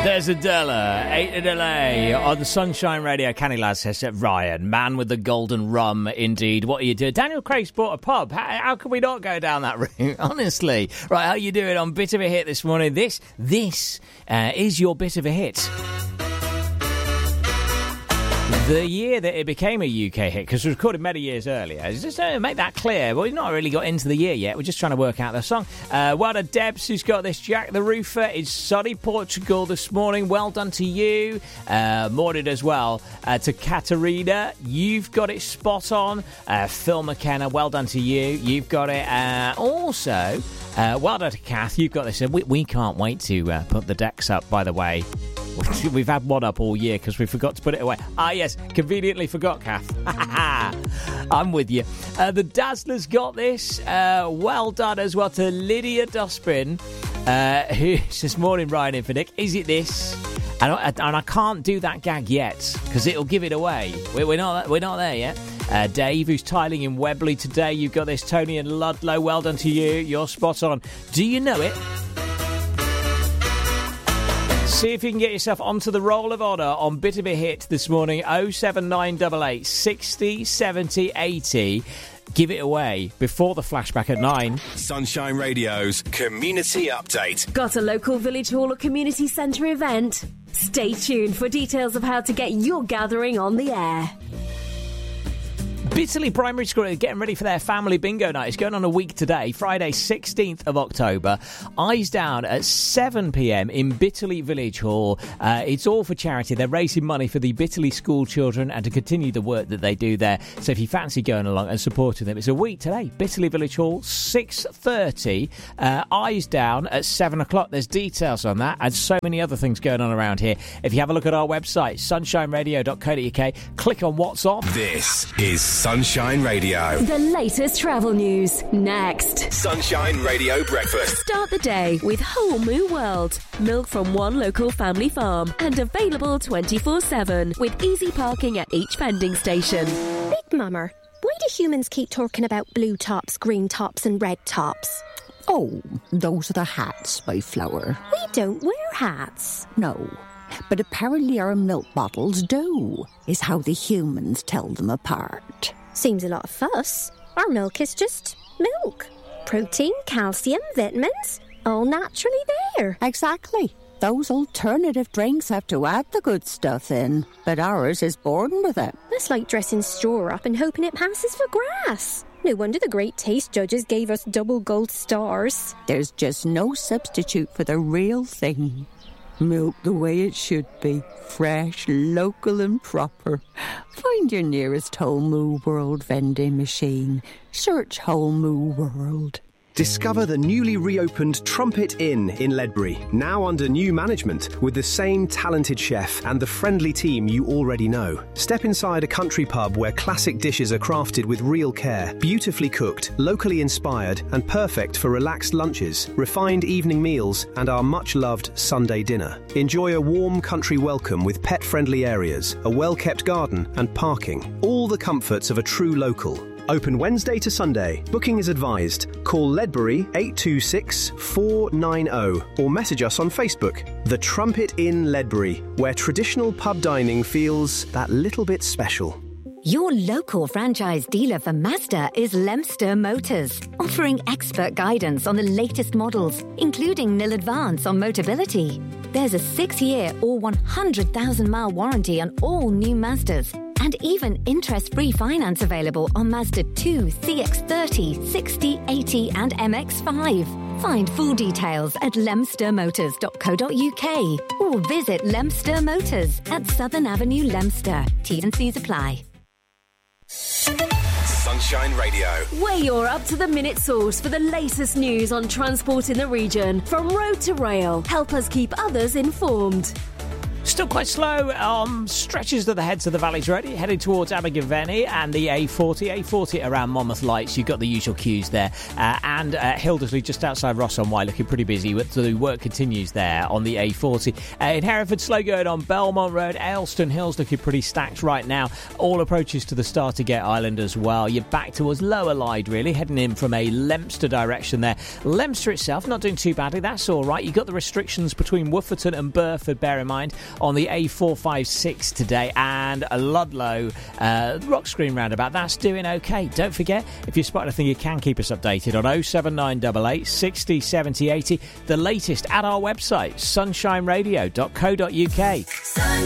There's Adela, 8 in LA on the Sunshine Radio. Canny Lad says that Ryan, man with the golden rum, indeed. What are you doing? Daniel Craig's bought a pub. How can we not go down that route? Honestly. Right, how you doing on Bit of a Hit this morning? This is your Bit of a Hit. The year that it became a UK hit, because it was recorded many years earlier. Just to make that clear, but we've not really got into the year yet. We're just trying to work out the song. Well done, Debs, who's got this. Jack the Roofer. It's sunny Portugal this morning. Well done to you. Morning as well to Katarina. You've got it spot on. Phil McKenna, well done to you. You've got it. Also, well done to Kath. You've got this. We can't wait to put the decks up, by the way. We've had one up all year because we forgot to put it away. Ah, yes, conveniently forgot, Kath. I'm with you. The Dazzlers got this. Well done as well to Lydia Dospin, who says, morning, Ryan and Nick. Is it this? And I can't do that gag yet because it'll give it away. We're not there yet. Dave, who's tiling in Webley today. You've got this. Tony and Ludlow, well done to you. You're spot on. Do you know it? See if you can get yourself onto the roll of honour on Bit of a Hit this morning. 07988 60 70 80. Give it away before the flashback at 9. Sunshine Radio's Community Update. Got a local village hall or community centre event? Stay tuned for details of how to get your gathering on the air. Bitterley Primary School are getting ready for their family bingo night. It's going on a week today, Friday 16th of October. Eyes down at 7 p.m. in Bitterley Village Hall. It's all for charity. They're raising money for the Bitterley school children and to continue the work that they do there. So if you fancy going along and supporting them, it's a week today. Bitterley Village Hall, 6:30. Eyes down at 7 o'clock. There's details on that and so many other things going on around here. If you have a look at our website, sunshineradio.co.uk, click on What's On. This is Sunshine Radio. The latest travel news next. Sunshine Radio Breakfast. Start the day with Whole Moo World. Milk from one local family farm and available 24/7 with easy parking at each vending station. Big Mama, why do humans keep talking about blue tops, green tops and red tops? Oh, those are the hats, my flower. We don't wear hats. No, but apparently our milk bottles do, is how the humans tell them apart. Seems a lot of fuss. Our milk is just milk. Protein, calcium, vitamins, all naturally there. Exactly. Those alternative drinks have to add the good stuff in, but ours is born with it. That's like dressing straw up and hoping it passes for grass. No wonder the great taste judges gave us double gold stars. There's just no substitute for the real thing. Milk the way it should be. Fresh, local and proper. Find your nearest Whole Moo World vending machine. Search Whole Moo World. Discover the newly reopened Trumpet Inn in Ledbury, now under new management with the same talented chef and the friendly team you already know. Step inside a country pub where classic dishes are crafted with real care, beautifully cooked, locally inspired and perfect for relaxed lunches, refined evening meals and our much-loved Sunday dinner. Enjoy a warm country welcome with pet-friendly areas, a well-kept garden and parking. All the comforts of a true local. Open Wednesday to Sunday. Booking is advised. Call Ledbury 826 490 or message us on Facebook. The Trumpet Inn Ledbury, where traditional pub dining feels that little bit special. Your local franchise dealer for Mazda is Lemster Motors, offering expert guidance on the latest models, including nil advance on Motability. There's a 6-year or 100,000-mile warranty on all new Mazdas, and even interest-free finance available on Mazda 2, CX-30, 60, 80 and MX-5. Find full details at lemstermotors.co.uk or visit Lemster Motors at Southern Avenue, Lemster. T&Cs apply. Sunshine Radio. We're your up-to-the-minute source for the latest news on transport in the region, from road to rail. Help us keep others informed. Still quite slow stretches of the heads of the valleys ready, heading towards Abergavenny and the A40 around Monmouth Lights. You've got the usual queues there. And Hildersley just outside Ross on Wye looking pretty busy. So the work continues there on the A40. In Hereford, slow going on Belmont Road. Aylstone Hills looking pretty stacked right now. All approaches to the Startergate Island as well. You're back towards Lower Lyde, really, heading in from a Leominster direction there. Leominster itself not doing too badly. That's all right. You've got the restrictions between Wufferton and Burford, bear in mind, on the A456 today. And Ludlow, Rock Screen roundabout, that's doing okay. Don't forget, if you spot anything, you can keep us updated on 07988 60 70 80. The latest at our website, sunshineradio.co.uk. Sunshine